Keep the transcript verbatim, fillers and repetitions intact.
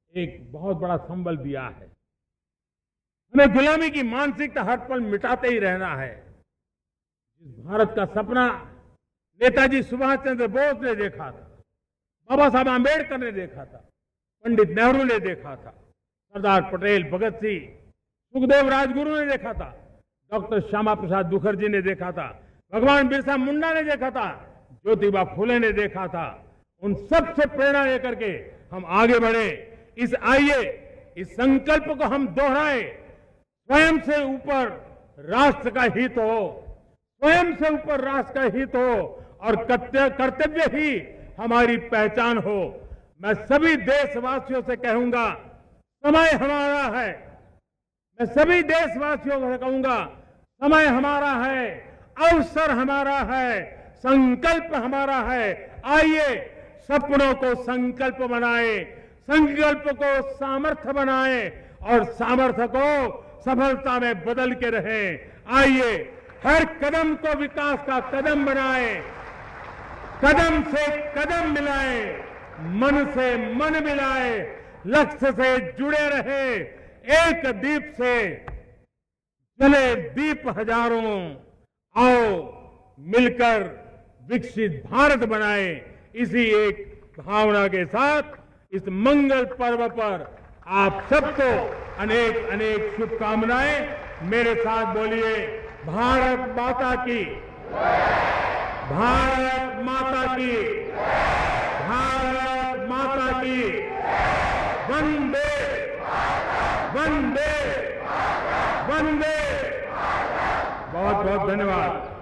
एक बहुत बड़ा संबल दिया है। हमें गुलामी की मानसिकता हर पल मिटाते ही रहना है। जिस भारत का सपना नेताजी सुभाष चंद्र बोस ने देखा था, बाबा साहब आंबेडकर ने देखा था, पंडित नेहरू ने देखा था, सरदार पटेल, भगत सिंह, सुखदेव राजगुरु ने देखा था, डॉक्टर श्यामा प्रसाद मुखर्जी ने देखा था, भगवान बिरसा मुंडा ने देखा था, ज्योतिबा फुले ने देखा था, उन सब से प्रेरणा लेकर के हम आगे बढ़े। इस आइए इस संकल्प को हम दोहराएं, स्वयं से ऊपर राष्ट्र का हित हो, स्वयं से ऊपर राष्ट्र का हित हो और कर्तव्य ही हमारी पहचान हो। मैं सभी देशवासियों से कहूंगा, समय हमारा है। मैं सभी देशवासियों से कहूंगा, समय हमारा है, अवसर हमारा है, संकल्प हमारा है। आइए सपनों को संकल्प बनाएं, संकल्प को सामर्थ्य बनाएं और सामर्थ्य को सफलता में बदल के रहें। आइए हर कदम को विकास का कदम बनाएं, कदम से कदम मिलाएं, मन से मन मिलाएं, लक्ष्य से जुड़े रहें। एक दीप से जले दीप हजारों, आओ मिलकर विकसित भारत बनाएं। इसी एक भावना के साथ इस मंगल पर्व पर आप सबको अनेक अनेक शुभकामनाएं। मेरे साथ बोलिए, भारत माता की, भारत माता की, भारत माता की, वंदे वंदे वंदे। बहुत बहुत धन्यवाद।